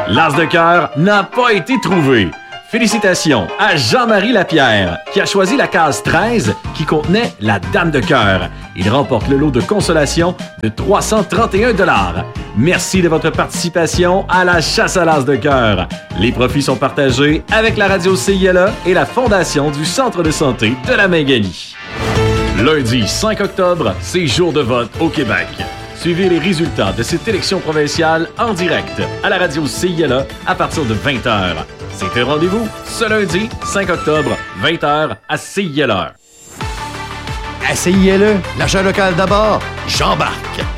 L'as de cœur n'a pas été trouvé. Félicitations à Jean-Marie Lapierre, qui a choisi la case 13 qui contenait la dame de cœur. Il remporte le lot de consolation de 331 $. Merci de votre participation à la chasse à l'as de cœur. Les profits sont partagés avec la radio CILA et la Fondation du Centre de santé de la Maingallie. Lundi 5 octobre, c'est jour de vote au Québec. Suivez les résultats de cette élection provinciale en direct à la radio CILA à partir de 20h. C'est un rendez-vous ce lundi 5 octobre, 20h à CILA. À CILE, l'achat local d'abord, j'embarque.